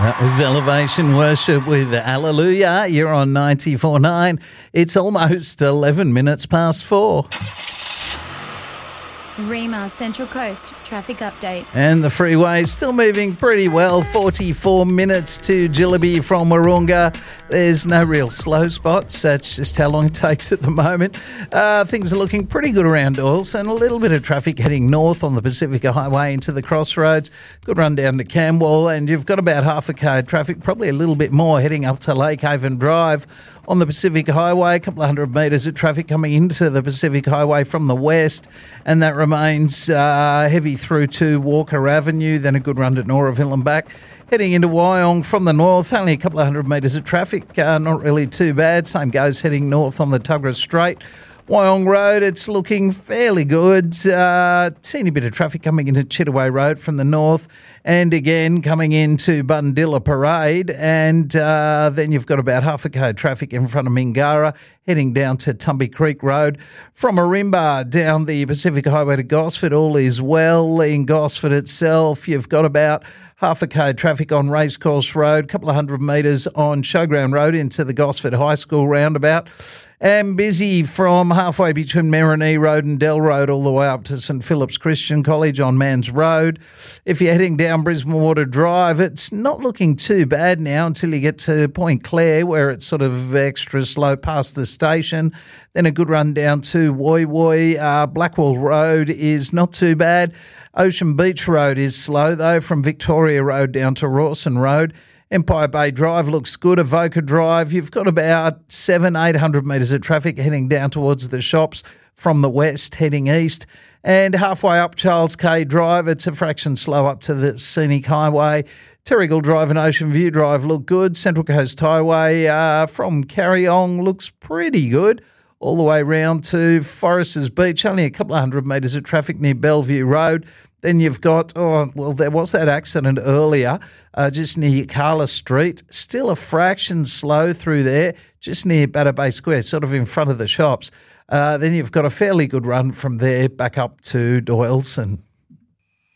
That was Elevation Worship with Hallelujah. You're on 94.9. It's almost 11 minutes past 4. Rima Central Coast traffic update. And the freeway still moving pretty well. 44 minutes to Jillaby from Wahroonga. There's no real slow spots. That's just how long it takes at the moment. Things are looking pretty good around Doyle's, and a little bit of traffic heading north on the Pacifica Highway into the crossroads. Good run down to Camwell, and you've got about half a car traffic, probably a little bit more heading up to Lake Haven Drive. On the Pacific Highway, a couple of hundred metres of traffic coming into the Pacific Highway from the west, and that remains heavy through to Walker Avenue, then a good run to Noraville and back. Heading into Wyong from the north, only a couple of hundred metres of traffic, not really too bad. Same goes heading north on the Tuggerah Strait. Wyong Road, it's looking fairly good. Teeny bit of traffic coming into Chittaway Road from the north, and again coming into Bundilla Parade, and then you've got about half a car traffic in front of Mingara, heading down to Tumby Creek Road. From Ourimbah down the Pacific Highway to Gosford, all is well. In Gosford itself, you've got about half a car traffic on Racecourse Road, a couple of hundred metres on Showground Road into the Gosford High School roundabout. And busy from halfway between Marinee Road and Dell Road all the way up to St Philip's Christian College on Mans Road. If you're heading down Brisbane Water Drive, it's not looking too bad now until you get to Point Clare, where it's sort of extra slow past the station. Then a good run down to Woy Woy. Blackwell Road is not too bad. Ocean Beach Road is slow, though, from Victoria Road down to Rawson Road. Empire Bay Drive looks good. Avoca Drive, you've got about 800 metres of traffic heading down towards the shops from the west, heading east. And halfway up Charles K Drive, it's a fraction slow up to the Scenic Highway. Terrigal Drive and Ocean View Drive look good. Central Coast Highway from Carryong looks pretty good. All the way round to Foresters Beach, only a couple of hundred metres of traffic near Bellevue Road. Then you've got, there was that accident earlier just near Carla Street. Still a fraction slow through there, just near Batter Bay Square, sort of in front of the shops. Then you've got a fairly good run from there back up to Doyleson.